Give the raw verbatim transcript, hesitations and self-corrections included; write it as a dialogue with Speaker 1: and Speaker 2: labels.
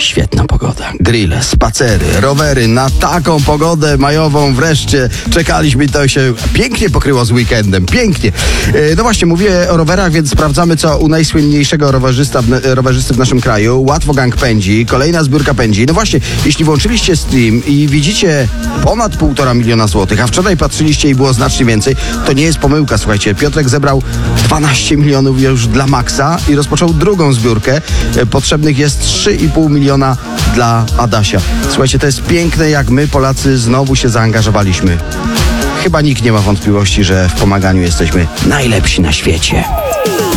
Speaker 1: Świetna pogoda. Grille, spacery, rowery. Na taką pogodę majową wreszcie czekaliśmy. To się pięknie pokryło z weekendem. Pięknie. E, No właśnie, mówię o rowerach, więc sprawdzamy, co u najsłynniejszego rowerzysta, rowerzysty w naszym kraju. Łatwo Gang pędzi. Kolejna zbiórka pędzi. No właśnie, jeśli włączyliście stream i widzicie ponad półtora miliona złotych, a wczoraj patrzyliście i było znacznie więcej, to nie jest pomyłka, słuchajcie. Piotrek zebrał dwanaście milionów już dla Maxa i rozpoczął drugą zbiórkę. E, Potrzebnych jest trzy i pół miliona dla Adasia. Słuchajcie, to jest piękne, jak my Polacy znowu się zaangażowaliśmy. Chyba nikt nie ma wątpliwości, że w pomaganiu jesteśmy najlepsi na świecie.